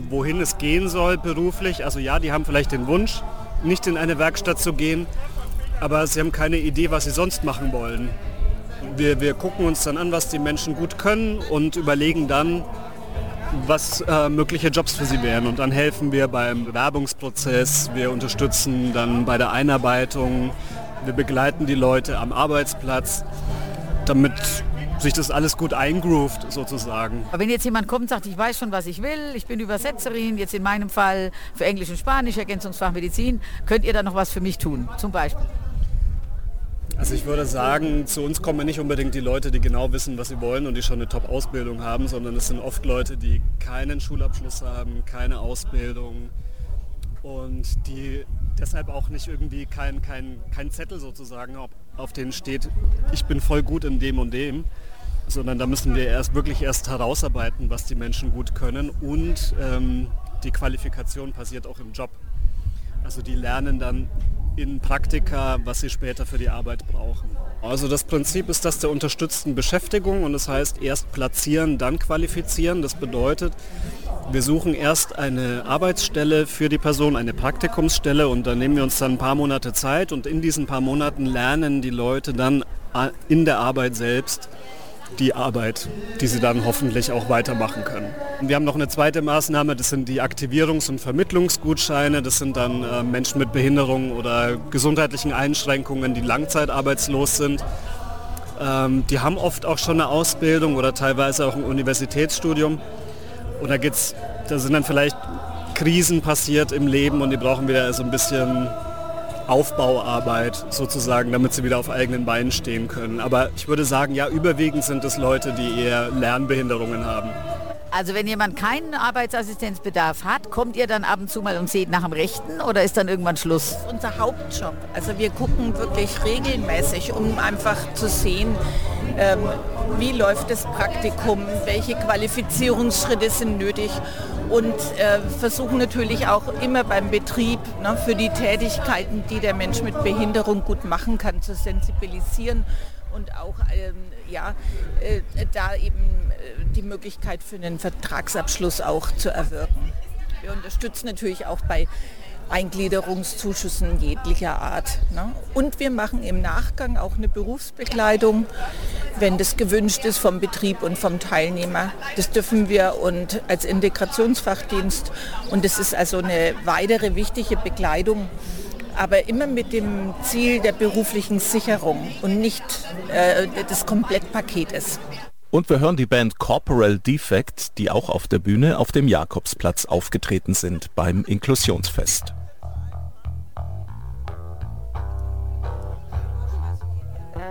wohin es gehen soll beruflich. Also ja, die haben vielleicht den Wunsch, nicht in eine Werkstatt zu gehen, aber sie haben keine Idee, was sie sonst machen wollen. Wir gucken uns dann an, was die Menschen gut können und überlegen dann, was mögliche Jobs für sie wären. Und dann helfen wir beim Bewerbungsprozess, wir unterstützen dann bei der Einarbeitung, wir begleiten die Leute am Arbeitsplatz, damit sich das alles gut eingroovt sozusagen. Aber wenn jetzt jemand kommt und sagt, ich weiß schon, was ich will, ich bin Übersetzerin, jetzt in meinem Fall für Englisch und Spanisch, Ergänzungsfach Medizin, könnt ihr da noch was für mich tun, zum Beispiel? Also ich würde sagen, zu uns kommen nicht unbedingt die Leute, die genau wissen, was sie wollen und die schon eine Top-Ausbildung haben, sondern es sind oft Leute, die keinen Schulabschluss haben, keine Ausbildung und die deshalb auch nicht irgendwie kein Zettel sozusagen, auf denen steht, ich bin voll gut in dem und dem, sondern da müssen wir wirklich erst herausarbeiten, was die Menschen gut können und die Qualifikation passiert auch im Job. Also die lernen dann in Praktika, was sie später für die Arbeit brauchen. Also das Prinzip ist das der unterstützten Beschäftigung und das heißt erst platzieren, dann qualifizieren. Das bedeutet, wir suchen erst eine Arbeitsstelle für die Person, eine Praktikumsstelle und dann nehmen wir uns dann ein paar Monate Zeit und in diesen paar Monaten lernen die Leute dann in der Arbeit selbst die Arbeit, die sie dann hoffentlich auch weitermachen können. Wir haben noch eine zweite Maßnahme, das sind die Aktivierungs- und Vermittlungsgutscheine. Das sind dann Menschen mit Behinderungen oder gesundheitlichen Einschränkungen, die langzeitarbeitslos sind. Die haben oft auch schon eine Ausbildung oder teilweise auch ein Universitätsstudium. Und da sind dann vielleicht Krisen passiert im Leben und die brauchen wieder so ein bisschen Aufbauarbeit sozusagen, damit sie wieder auf eigenen Beinen stehen können. Aber ich würde sagen, ja, überwiegend sind es Leute, die eher Lernbehinderungen haben. Also wenn jemand keinen Arbeitsassistenzbedarf hat, kommt ihr dann ab und zu mal und seht nach dem Rechten oder ist dann irgendwann Schluss? Das ist unser Hauptjob. Also wir gucken wirklich regelmäßig, um einfach zu sehen, wie läuft das Praktikum, welche Qualifizierungsschritte sind nötig und versuchen natürlich auch immer beim Betrieb für die Tätigkeiten, die der Mensch mit Behinderung gut machen kann, zu sensibilisieren und auch da eben die Möglichkeit für einen Vertragsabschluss auch zu erwirken. Wir unterstützen natürlich auch bei Eingliederungszuschüssen jeglicher Art. Und wir machen im Nachgang auch eine Berufsbegleitung, wenn das gewünscht ist vom Betrieb und vom Teilnehmer. Das dürfen wir und als Integrationsfachdienst und das ist also eine weitere wichtige Begleitung, aber immer mit dem Ziel der beruflichen Sicherung und nicht des Komplettpaketes. Und wir hören die Band Corporal Defect, die auch auf der Bühne auf dem Jakobsplatz aufgetreten sind beim Inklusionsfest.